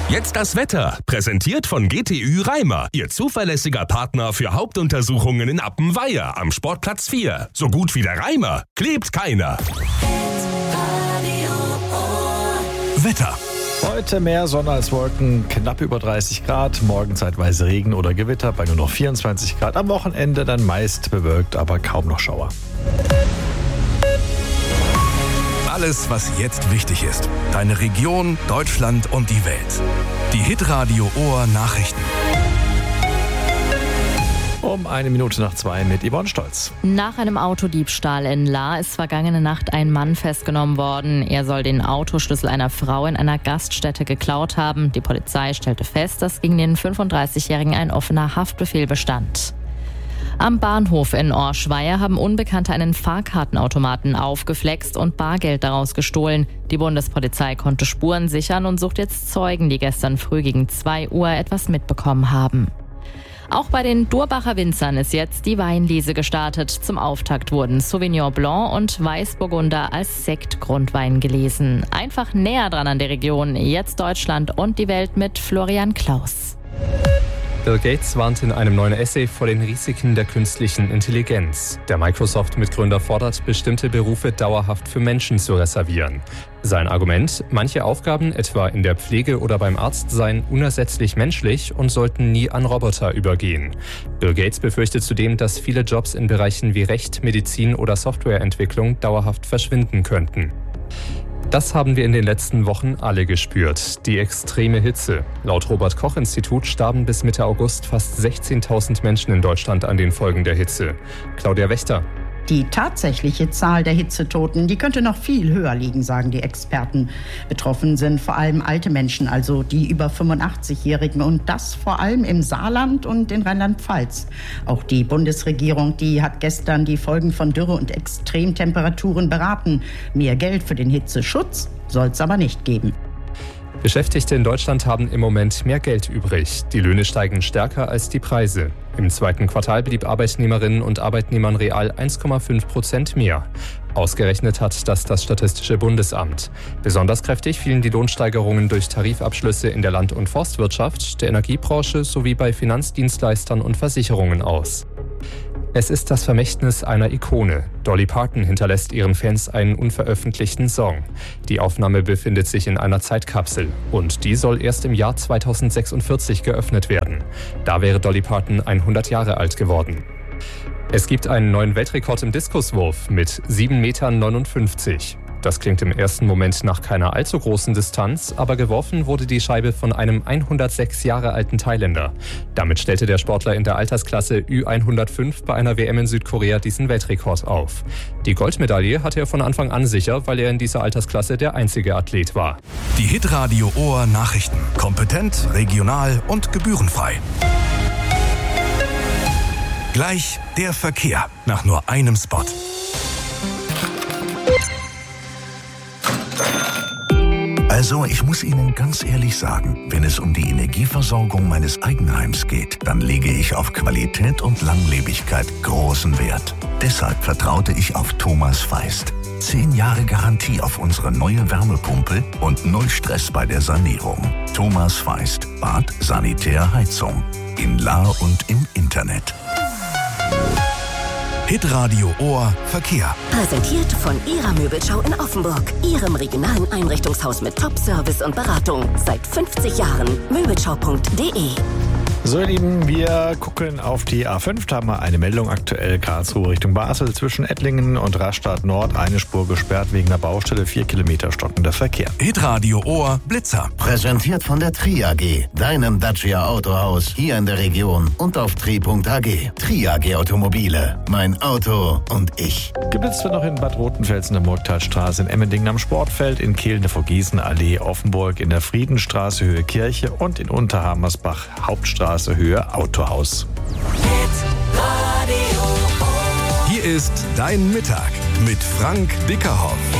Jetzt das Wetter, präsentiert von GTÜ Reimer, Ihr zuverlässiger Partner für Hauptuntersuchungen in Appenweier am Sportplatz 4. So gut wie der Reimer klebt keiner. Wetter. Heute mehr Sonne als Wolken, knapp über 30 Grad, morgen zeitweise Regen oder Gewitter bei nur noch 24 Grad. Am Wochenende dann meist bewölkt, aber kaum noch Schauer. Alles, was jetzt wichtig ist. Deine Region, Deutschland und die Welt. Die Hitradio Ohr Nachrichten. Um 1:02 mit Yvonne Stolz. Nach einem Autodiebstahl in Lahr ist vergangene Nacht ein Mann festgenommen worden. Er soll den Autoschlüssel einer Frau in einer Gaststätte geklaut haben. Die Polizei stellte fest, dass gegen den 35-Jährigen ein offener Haftbefehl bestand. Am Bahnhof in Orschweier haben Unbekannte einen Fahrkartenautomaten aufgeflext und Bargeld daraus gestohlen. Die Bundespolizei konnte Spuren sichern und sucht jetzt Zeugen, die gestern früh gegen 2 Uhr etwas mitbekommen haben. Auch bei den Durbacher Winzern ist jetzt die Weinlese gestartet. Zum Auftakt wurden Sauvignon Blanc und Weißburgunder als Sektgrundwein gelesen. Einfach näher dran an der Region. Jetzt Deutschland und die Welt mit Florian Klaus. Bill Gates warnt in einem neuen Essay vor den Risiken der künstlichen Intelligenz. Der Microsoft-Mitgründer fordert, bestimmte Berufe dauerhaft für Menschen zu reservieren. Sein Argument: Manche Aufgaben, etwa in der Pflege oder beim Arzt, seien unersetzlich menschlich und sollten nie an Roboter übergehen. Bill Gates befürchtet zudem, dass viele Jobs in Bereichen wie Recht, Medizin oder Softwareentwicklung dauerhaft verschwinden könnten. Das haben wir in den letzten Wochen alle gespürt. Die extreme Hitze. Laut Robert-Koch-Institut starben bis Mitte August fast 16.000 Menschen in Deutschland an den Folgen der Hitze. Claudia Wächter. Die tatsächliche Zahl der Hitzetoten, die könnte noch viel höher liegen, sagen die Experten. Betroffen sind vor allem alte Menschen, also die über 85-Jährigen, und das vor allem im Saarland und in Rheinland-Pfalz. Auch die Bundesregierung, die hat gestern die Folgen von Dürre und Extremtemperaturen beraten. Mehr Geld für den Hitzeschutz soll es aber nicht geben. Beschäftigte in Deutschland haben im Moment mehr Geld übrig. Die Löhne steigen stärker als die Preise. Im zweiten Quartal blieb Arbeitnehmerinnen und Arbeitnehmern real 1,5% mehr. Ausgerechnet hat das Statistische Bundesamt. Besonders kräftig fielen die Lohnsteigerungen durch Tarifabschlüsse in der Land- und Forstwirtschaft, der Energiebranche sowie bei Finanzdienstleistern und Versicherungen aus. Es ist das Vermächtnis einer Ikone. Dolly Parton hinterlässt ihren Fans einen unveröffentlichten Song. Die Aufnahme befindet sich in einer Zeitkapsel und die soll erst im Jahr 2046 geöffnet werden. Da wäre Dolly Parton 100 Jahre alt geworden. Es gibt einen neuen Weltrekord im Diskuswurf mit 7,59 Metern. Das klingt im ersten Moment nach keiner allzu großen Distanz, aber geworfen wurde die Scheibe von einem 106 Jahre alten Thailänder. Damit stellte der Sportler in der Altersklasse Ü105 bei einer WM in Südkorea diesen Weltrekord auf. Die Goldmedaille hatte er von Anfang an sicher, weil er in dieser Altersklasse der einzige Athlet war. Die Hitradio Ohr Nachrichten. Kompetent, regional und gebührenfrei. Gleich der Verkehr nach nur einem Spot. Also, ich muss Ihnen ganz ehrlich sagen, wenn es um die Energieversorgung meines Eigenheims geht, dann lege ich auf Qualität und Langlebigkeit großen Wert. Deshalb vertraute ich auf Thomas Feist. 10 Jahre Garantie auf unsere neue Wärmepumpe und 0 Stress bei der Sanierung. Thomas Feist, Bad, Sanitär, Heizung. In Lahr und im Internet. Hitradio Ohr Verkehr. Präsentiert von Ihrer Möbelschau in Offenburg. Ihrem regionalen Einrichtungshaus mit Top-Service und Beratung. Seit 50 Jahren. Möbelschau.de. So, ihr Lieben, wir gucken auf die A5. Da haben wir eine Meldung aktuell. Karlsruhe Richtung Basel zwischen Ettlingen und Rastatt Nord. Eine Spur gesperrt wegen der Baustelle. 4 Kilometer stockender Verkehr. Hitradio Ohr Blitzer. Präsentiert von der Tri-AG, deinem Dacia Autohaus hier in der Region und auf tri.ag. Tri-AG Automobile. Mein Auto und ich. Geblitzt wird noch in Bad Rotenfels in der Murgtalstraße, in Emmendingen am Sportfeld, in Kehlne vor Gießen Allee, Offenburg, in der Friedenstraße Höhe Kirche und in Unterhamersbach Hauptstraße Höhe Autohaus. Hier ist dein Mittag mit Frank Dickerhoff.